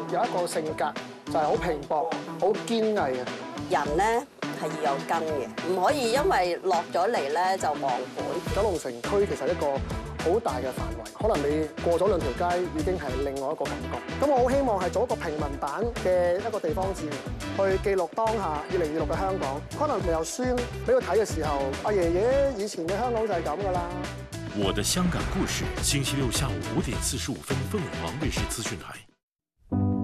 有一個性格就係好拼搏、好堅毅嘅。 人咧係要有根嘅，唔可以因為落咗嚟咧就忘本。 九龍城區其實一個好大嘅範圍，可能你過咗2條街已經係另外一個感覺。咁我好希望係做一個平民版嘅一個地方志，去記錄當下2026嘅香港。可能有書俾佢睇嘅時候，阿爺爺以前嘅香港就係咁㗎啦。 我的香港故事，星期六下午5點45分，鳳凰衛視資訊台。